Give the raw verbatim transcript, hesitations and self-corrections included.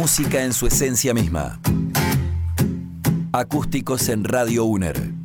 música en su esencia misma. Acústicos en Radio UNER.